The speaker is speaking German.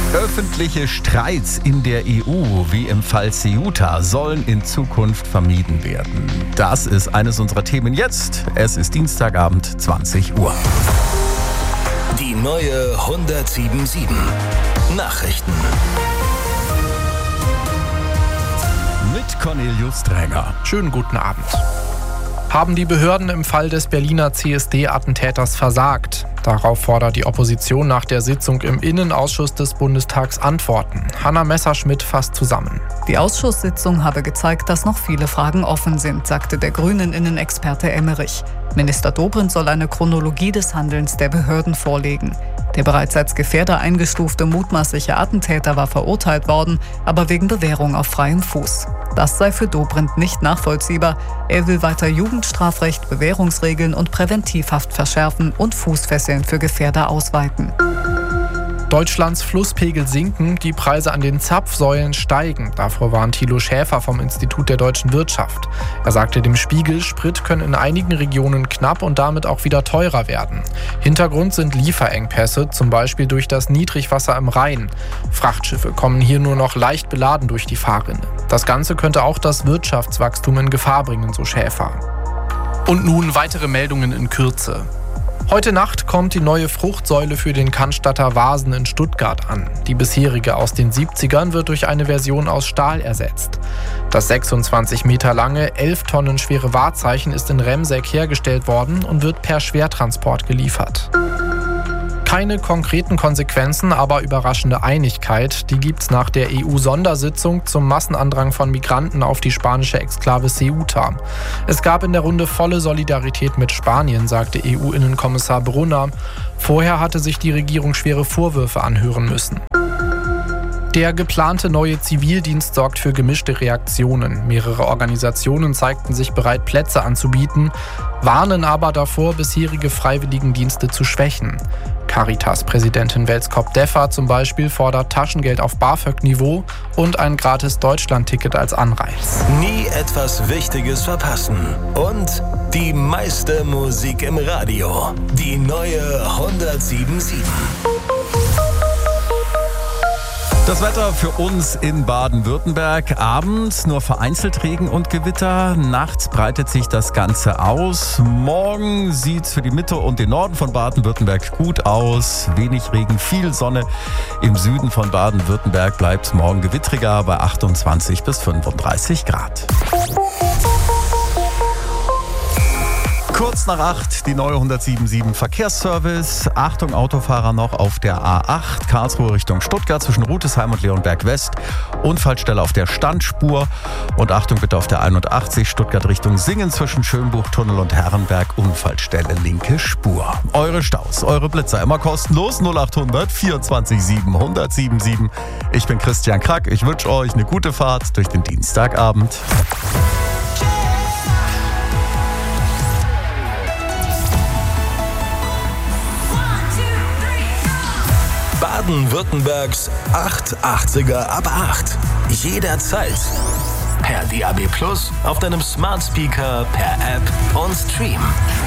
Öffentliche Streits in der EU, wie im Fall Ceuta, sollen in Zukunft vermieden werden. Das ist eines unserer Themen jetzt. Es ist Dienstagabend, 20 Uhr. Die neue 107.7 Nachrichten. Mit Cornelius Dränger. Schönen guten Abend. Haben die Behörden im Fall des Berliner CSD-Attentäters versagt? Darauf fordert die Opposition nach der Sitzung im Innenausschuss des Bundestags Antworten. Hanna Messerschmidt fasst zusammen. Die Ausschusssitzung habe gezeigt, dass noch viele Fragen offen sind, sagte der Grünen-Innenexperte Emmerich. Minister Dobrindt soll eine Chronologie des Handelns der Behörden vorlegen. Der bereits als Gefährder eingestufte mutmaßliche Attentäter war verurteilt worden, aber wegen Bewährung auf freiem Fuß. Das sei für Dobrindt nicht nachvollziehbar. Er will weiter Jugendstrafrecht, Bewährungsregeln und Präventivhaft verschärfen und Fußfesseln für Gefährder ausweiten. Deutschlands Flusspegel sinken, die Preise an den Zapfsäulen steigen. Davor warnt Thilo Schäfer vom Institut der deutschen Wirtschaft. Er sagte dem Spiegel, Sprit könne in einigen Regionen knapp und damit auch wieder teurer werden. Hintergrund sind Lieferengpässe, zum Beispiel durch das Niedrigwasser im Rhein. Frachtschiffe kommen hier nur noch leicht beladen durch die Fahrrinne. Das Ganze könnte auch das Wirtschaftswachstum in Gefahr bringen, so Schäfer. Und nun weitere Meldungen in Kürze. Heute Nacht kommt die neue Fruchtsäule für den Cannstatter Vasen in Stuttgart an. Die bisherige aus den 70ern wird durch eine Version aus Stahl ersetzt. Das 26 Meter lange, 11 Tonnen schwere Wahrzeichen ist in Remseck hergestellt worden und wird per Schwertransport geliefert. Keine konkreten Konsequenzen, aber überraschende Einigkeit, die gibt's nach der EU-Sondersitzung zum Massenandrang von Migranten auf die spanische Exklave Ceuta. Es gab in der Runde volle Solidarität mit Spanien, sagte EU-Innenkommissar Brunner. Vorher hatte sich die Regierung schwere Vorwürfe anhören müssen. Der geplante neue Zivildienst sorgt für gemischte Reaktionen. Mehrere Organisationen zeigten sich bereit, Plätze anzubieten, warnen aber davor, bisherige Freiwilligendienste zu schwächen. Caritas-Präsidentin Welskop-Deffer zum Beispiel fordert Taschengeld auf BAföG-Niveau und ein gratis Deutschland-Ticket als Anreiz. Nie etwas Wichtiges verpassen. Und die meiste Musik im Radio. Die neue 107.7. Das Wetter für uns in Baden-Württemberg. Abends nur vereinzelt Regen und Gewitter. Nachts breitet sich das Ganze aus. Morgen sieht es für die Mitte und den Norden von Baden-Württemberg gut aus. Wenig Regen, viel Sonne. Im Süden von Baden-Württemberg bleibt es morgen gewittriger bei 28 bis 35 Grad. Kurz nach 8, die neue 107.7 Verkehrsservice. Achtung, Autofahrer noch auf der A8, Karlsruhe Richtung Stuttgart zwischen Rutesheim und Leonberg West. Unfallstelle auf der Standspur. Und Achtung bitte auf der 81, Stuttgart Richtung Singen zwischen Schönbuchtunnel und Herrenberg. Unfallstelle linke Spur. Eure Staus, eure Blitzer immer kostenlos. 0800 24 7 1077. Ich bin Christian Krack. Ich wünsche euch eine gute Fahrt durch den Dienstagabend. Baden-Württembergs 880er ab 8. Jederzeit. Per DAB+, auf deinem Smart Speaker, per App und Stream.